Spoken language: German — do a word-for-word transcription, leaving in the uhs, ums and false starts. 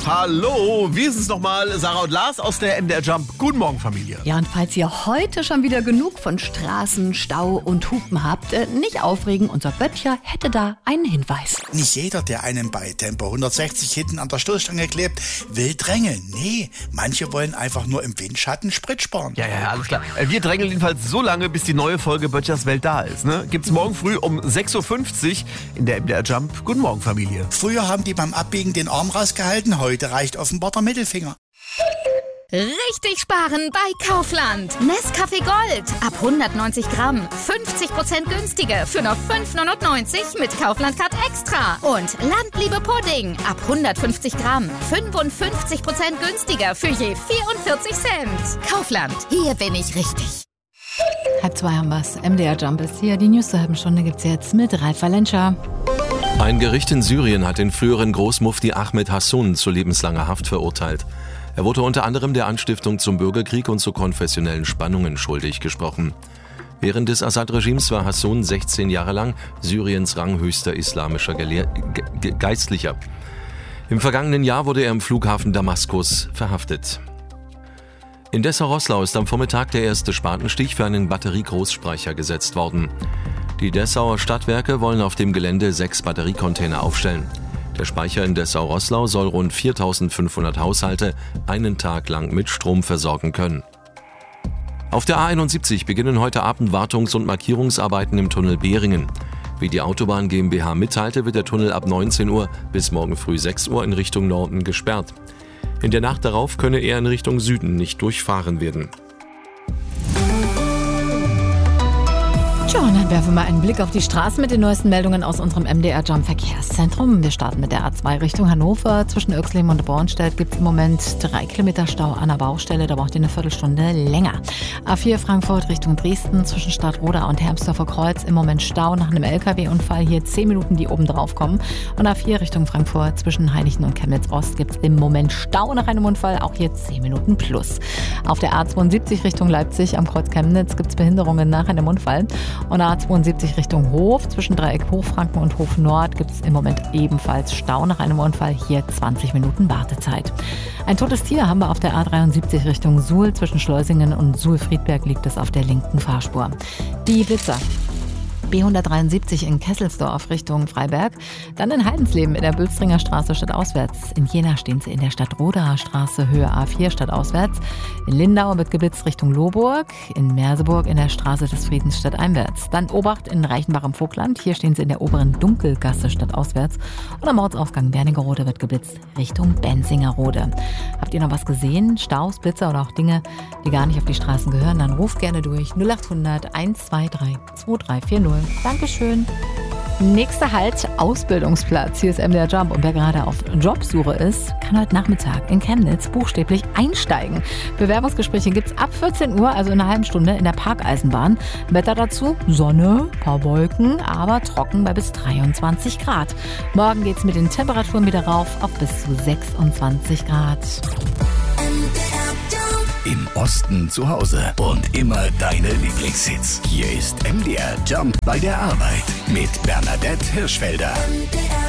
Hallo, wie ist es nochmal? Sarah und Lars aus der M D R Jump. Guten Morgen, Familie. Ja, und falls ihr heute schon wieder genug von Straßen, Stau und Hupen habt, äh, nicht aufregen, unser Böttcher hätte da einen Hinweis. Nicht jeder, der einem bei Tempo hundertsechzig hinten an der Stoßstange klebt, will drängeln. Nee, manche wollen einfach nur im Windschatten Sprit sparen. Ja, ja, alles klar. Wir drängeln jedenfalls so lange, bis die neue Folge Böttchers Welt da ist. Ne? Gibt's morgen früh um sechs Uhr fünfzig in der M D R Jump. Guten Morgen, Familie. Früher haben die beim Abbiegen den Arm rausgehalten, heute reicht offenbar der Mittelfinger. Richtig sparen bei Kaufland. Nescafé Gold. Ab hundertneunzig Gramm. fünfzig Prozent günstiger für nur fünf neunundneunzig mit Kaufland Card Extra. Und Landliebe Pudding. Ab hundertfünfzig Gramm. fünfundfünfzig Prozent günstiger für je vierundvierzig Cent. Kaufland. Hier bin ich richtig. Halb zwei haben wir's. M D R Jump ist hier. Die News zur halben Stunde gibt's jetzt mit Ralf Valenscha. Ein Gericht in Syrien hat den früheren Großmufti Ahmed Hassun zu lebenslanger Haft verurteilt. Er wurde unter anderem der Anstiftung zum Bürgerkrieg und zu konfessionellen Spannungen schuldig gesprochen. Während des Assad-Regimes war Hassun sechzehn Jahre lang Syriens ranghöchster islamischer Gelehr- Ge- Geistlicher. Im vergangenen Jahr wurde er im Flughafen Damaskus verhaftet. In Dessau-Roßlau ist am Vormittag der erste Spatenstich für einen Batteriegroßspeicher gesetzt worden. Die Dessauer Stadtwerke wollen auf dem Gelände sechs Batteriecontainer aufstellen. Der Speicher in Dessau-Roßlau soll rund viertausendfünfhundert Haushalte einen Tag lang mit Strom versorgen können. Auf der A einundsiebzig beginnen heute Abend Wartungs- und Markierungsarbeiten im Tunnel Behringen. Wie die Autobahn GmbH mitteilte, wird der Tunnel ab neunzehn Uhr bis morgen früh sechs Uhr in Richtung Norden gesperrt. In der Nacht darauf könne er in Richtung Süden nicht durchfahren werden. Tja, und dann werfen wir mal einen Blick auf die Straßen mit den neuesten Meldungen aus unserem M D R Jump Verkehrszentrum. Wir starten mit der A zwei Richtung Hannover. Zwischen Oechslin und Bornstedt gibt es im Moment drei Kilometer Stau an der Baustelle. Da braucht ihr eine Viertelstunde länger. A vier Frankfurt Richtung Dresden. Zwischen Stadtroda und Hermsdorfer Kreuz im Moment Stau nach einem L K W-Unfall. Hier zehn Minuten, die oben drauf kommen. Und A vier Richtung Frankfurt. Zwischen Heinichen und Chemnitz Ost gibt es im Moment Stau nach einem Unfall. Auch hier zehn Minuten plus. Auf der A zweiundsiebzig Richtung Leipzig am Kreuz Chemnitz gibt es Behinderungen nach einem Unfall. Und A zweiundsiebzig Richtung Hof, zwischen Dreieck Hochfranken und Hof Nord gibt es im Moment ebenfalls Stau nach einem Unfall. Hier zwanzig Minuten Wartezeit. Ein totes Tier haben wir auf der A dreiundsiebzig Richtung Suhl. Zwischen Schleusingen und Suhl-Friedberg liegt es auf der linken Fahrspur. Die Blitzer. B hundertdreiundsiebzig in Kesselsdorf Richtung Freiberg. Dann in Heidensleben in der Bülstringer Straße stadtauswärts. In Jena stehen sie in der Stadtrodaer Straße Höhe A vier stadtauswärts. In Lindau wird geblitzt Richtung Lohburg. In Merseburg in der Straße des Friedens stadteinwärts. Dann Obacht in Reichenbach im Vogtland. Hier stehen sie in der oberen Dunkelgasse stadtauswärts. Und am Ortsaufgang Wernigerode wird geblitzt Richtung Benzingerode. Habt ihr noch was gesehen? Staus, Blitzer oder auch Dinge, die gar nicht auf die Straßen gehören? Dann ruft gerne durch null achthundert eins zwei drei zwei drei vier null. Dankeschön. Nächster Halt, Ausbildungsplatz. Hier ist M D R Jump und wer gerade auf Jobsuche ist, kann heute Nachmittag in Chemnitz buchstäblich einsteigen. Bewerbungsgespräche gibt es ab vierzehn Uhr, also in einer halben Stunde, in der Parkeisenbahn. Wetter dazu, Sonne, paar Wolken, aber trocken bei bis dreiundzwanzig Grad. Morgen geht es mit den Temperaturen wieder rauf auf bis zu sechsundzwanzig Grad. Im Osten zu Hause und immer deine Lieblingshits. Hier ist M D R Jump bei der Arbeit mit Bernadette Hirschfelder.